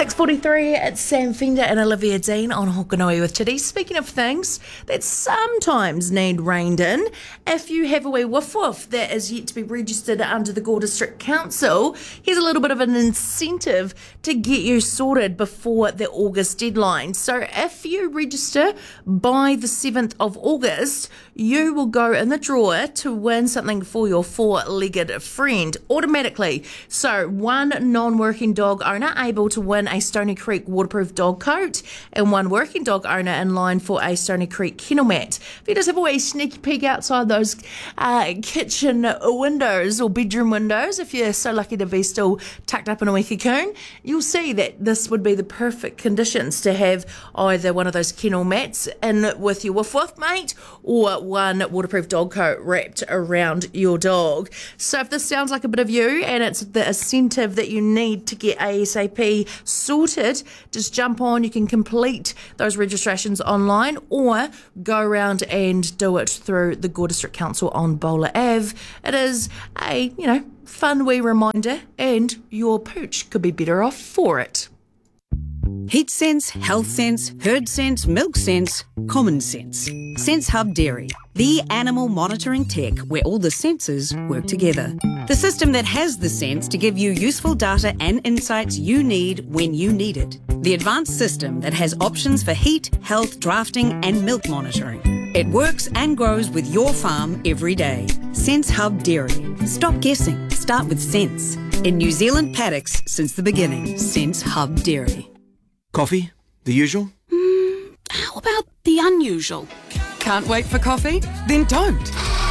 6:43, it's Sam Fender and Olivia Dean on Hokanui with Chitty. Speaking of things that sometimes need reined in, if you have a wee woof woof that is yet to be registered under the Gore District Council, here's a little bit of an incentive to get you sorted before the August deadline. So if you register by the 7th of August, you will go in the draw to win something for your four-legged friend automatically. So one non-working dog owner able to win a Stony Creek waterproof dog coat, and one working dog owner in line for a Stony Creek kennel mat. If you just have a wee sneaky peek outside those kitchen windows or bedroom windows, if you're so lucky to be still tucked up in a wee cocoon, you'll see that this would be the perfect conditions to have either one of those kennel mats in with your woof woof mate, or one waterproof dog coat wrapped around your dog. So if this sounds like a bit of you and it's the incentive that you need to get ASAP sorted, just jump on. You can complete those registrations online or go around and do it through the Gore District Council on Bowler Ave. It is a, fun wee reminder, and your pooch could be better off for it. Heat sense, health sense, herd sense, milk sense, common sense. Sense Hub Dairy, the animal monitoring tech where all the senses work together. The system that has the sense to give you useful data and insights you need when you need it. The advanced system that has options for heat, health, drafting and milk monitoring. It works and grows with your farm every day. Sense Hub Dairy. Stop guessing. Start with sense. In New Zealand paddocks since the beginning. Sense Hub Dairy. Coffee? The usual? How about the unusual? Can't wait for coffee? Then don't.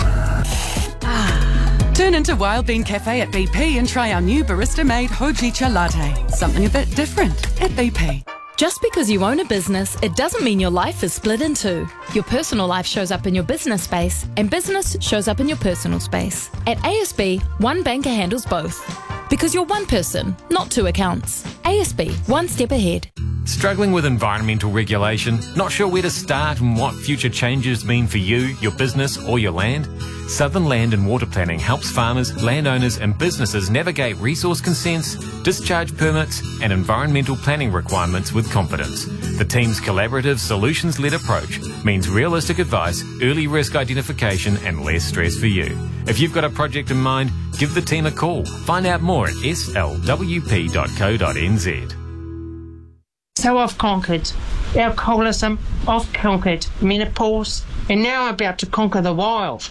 Turn into Wild Bean Cafe at BP and try our new barista-made Hojicha latte. Something a bit different at BP. Just because you own a business, it doesn't mean your life is split in two. Your personal life shows up in your business space, and business shows up in your personal space. At ASB, one banker handles both. Because you're one person, not two accounts. ASB, one step ahead. Struggling with environmental regulation? Not sure where to start and what future changes mean for you, your business or your land? Southern Land and Water Planning helps farmers, landowners and businesses navigate resource consents, discharge permits and environmental planning requirements with confidence. The team's collaborative, solutions-led approach means realistic advice, early risk identification and less stress for you. If you've got a project in mind, give the team a call. Find out more at slwp.co.nz. So I've conquered alcoholism, I've conquered menopause, and now I'm about to conquer the wild.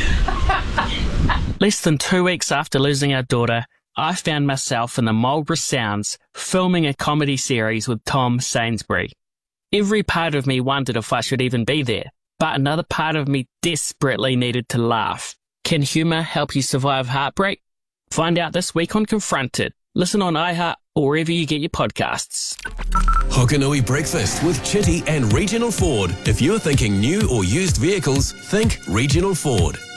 Less than 2 weeks after losing our daughter, I found myself in the Marlborough Sounds filming a comedy series with Tom Sainsbury. Every part of me wondered if I should even be there, but another part of me desperately needed to laugh. Can humour help you survive heartbreak? Find out this week on Confronted. Listen on iHeart or wherever you get your podcasts. Hokanui Breakfast with Chitty and Regional Ford. If you're thinking new or used vehicles, think Regional Ford.